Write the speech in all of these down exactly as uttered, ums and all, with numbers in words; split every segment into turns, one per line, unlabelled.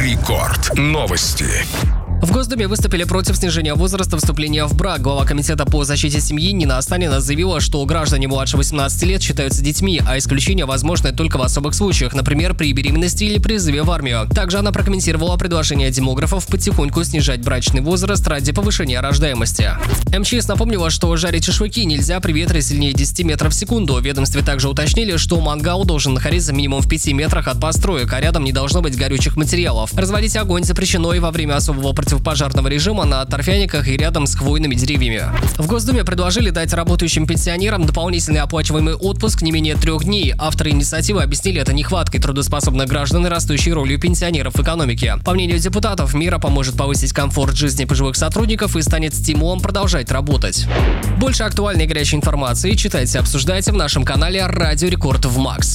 Рекорд. Новости.
В Госдуме выступили против снижения возраста вступления в брак. Глава Комитета по защите семьи Нина Останина заявила, что граждане младше восемнадцати лет считаются детьми, а исключения возможны только в особых случаях, например, при беременности или призыве в армию. Также она прокомментировала предложение демографов потихоньку снижать брачный возраст ради повышения рождаемости. МЧС напомнила, что жарить шашлыки нельзя при ветре сильнее десяти метров в секунду. В ведомстве также уточнили, что мангал должен находиться минимум в пяти метрах от построек, а рядом не должно быть горючих материалов. Разводить огонь запрещено и во время особого противопожарного режима на торфяниках и рядом с хвойными деревьями. В Госдуме предложили дать работающим пенсионерам дополнительный оплачиваемый отпуск не менее трех дней. Авторы инициативы объяснили это нехваткой трудоспособных граждан и растущей ролью пенсионеров в экономике. По мнению депутатов, мера поможет повысить комфорт жизни пожилых сотрудников и станет стимулом продолжать работать. Больше актуальной и горячей информации читайте и обсуждайте в нашем канале Радио Рекорд в Макс.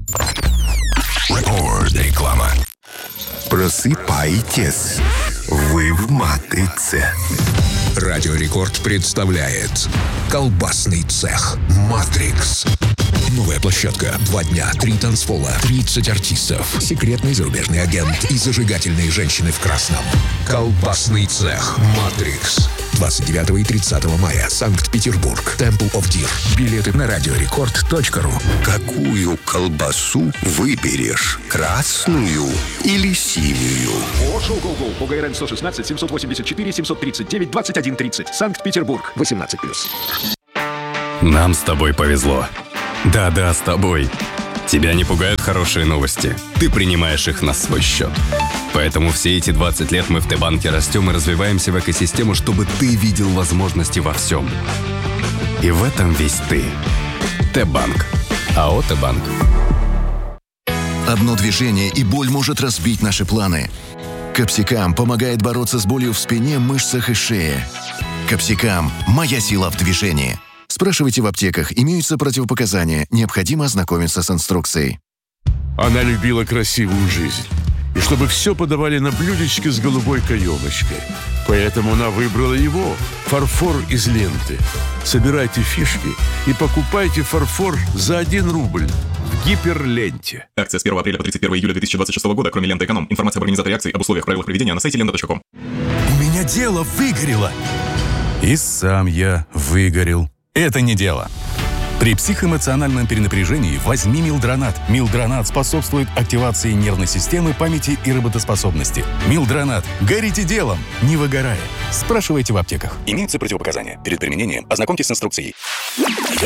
Реклама. Просыпайтесь. Вы в матрице. Радио Рекорд представляет колбасный цех «Матрикс». Новая площадка. Два дня, три танцпола, тридцать артистов, секретный зарубежный агент и зажигательные женщины в красном. Колбасный цех «Матрикс». двадцать девятого и тридцатого мая. Санкт-Петербург. Temple of Deer. Билеты на радиорекорд точка ру. Какую колбасу выберешь? Красную или синюю?
Шоу-гоу-гоу по ГРН сто шестнадцать семьсот восемьдесят четыре семьсот тридцать девять двадцать один тридцать. Санкт-Петербург. восемнадцать плюс.
Нам с тобой повезло. Да-да, с тобой. Тебя не пугают хорошие новости. Ты принимаешь их на свой счет. Поэтому все эти двадцать лет мы в Т-банке растем и развиваемся в экосистему, чтобы ты видел возможности во всем. И в этом весь ты. Т-банк. АО Т-банк.
Одно движение, и боль может разбить наши планы. Капсикам помогает бороться с болью в спине, мышцах и шее. Капсикам – моя сила в движении. Спрашивайте в аптеках, имеются противопоказания, необходимо ознакомиться с инструкцией.
Она любила красивую жизнь. И чтобы все подавали на блюдечке с голубой каемочкой. Поэтому она выбрала его – фарфор из ленты. Собирайте фишки и покупайте фарфор за один рубль в Гиперленте.
Акция с первого апреля по тридцать первого июля две тысячи двадцать шестого года, кроме ленты «Эконом». Информация об организаторе акции, об условиях, правилах проведения на сайте лента точка ком.
У меня дело выгорело. И сам я выгорел. Это не дело. При психоэмоциональном перенапряжении возьми Милдронат. Милдронат способствует активации нервной системы, памяти и работоспособности. Милдронат. Горите делом, не выгорая. Спрашивайте в аптеках. Имеются противопоказания. Перед применением ознакомьтесь с инструкцией.